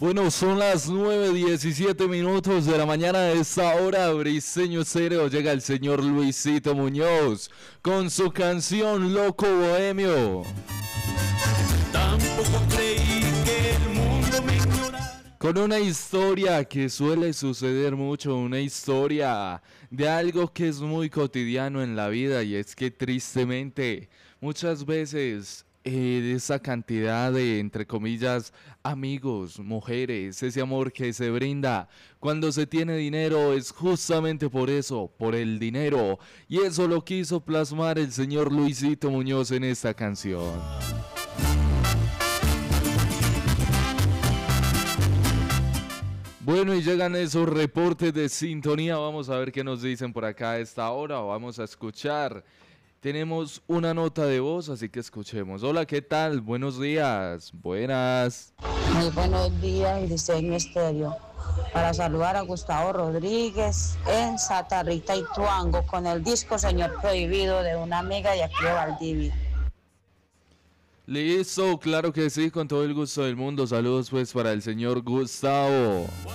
Bueno, son las 9:17 de la mañana. De esta hora, Briseño Estéreo, llega el señor Luisito Muñoz con su canción Loco Bohemio. Tampoco creí que el mundo me ignorara. Con una historia que suele suceder mucho, una historia de algo que es muy cotidiano en la vida, y es que tristemente muchas veces esa cantidad de, entre comillas, amigos, mujeres, ese amor que se brinda cuando se tiene dinero es justamente por eso, por el dinero, y eso lo quiso plasmar el señor Luisito Muñoz en esta canción. Bueno, y llegan esos reportes de sintonía. Vamos a ver qué nos dicen por acá a esta hora. Vamos a escuchar. Tenemos una nota de voz, así que escuchemos. Hola, ¿qué tal? Buenos días. Buenas. Muy buenos días, Briseño Estéreo. Para saludar a Gustavo Rodríguez en Santa Rita y Tuango con el disco Señor Prohibido de una amiga de aquí de Valdivia. Listo, claro que sí, con todo el gusto del mundo. Saludos pues para el señor Gustavo.